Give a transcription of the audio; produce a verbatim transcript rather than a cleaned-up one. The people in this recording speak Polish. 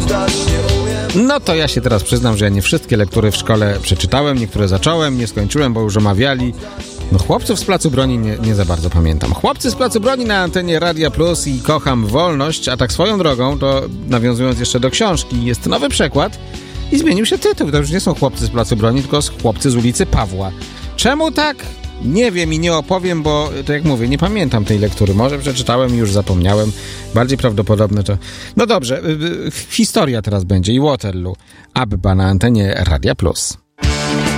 poddać nie umiem. No to ja się teraz przyznam, że ja nie wszystkie lektury w szkole przeczytałem, niektóre zacząłem, nie skończyłem, bo już omawiali. No chłopców z Placu Broni nie, nie za bardzo pamiętam. Chłopcy z Placu Broni na antenie Radia Plus i Kocham Wolność, a tak swoją drogą, to nawiązując jeszcze do książki, jest nowy przekład i zmienił się tytuł. To już nie są Chłopcy z Placu Broni, tylko Chłopcy z ulicy Pawła. Czemu tak? Nie wiem i nie opowiem, bo to jak mówię, nie pamiętam tej lektury. Może przeczytałem i już zapomniałem. Bardziej prawdopodobne to... No dobrze, historia teraz będzie i Waterloo. Abba na antenie Radia Plus.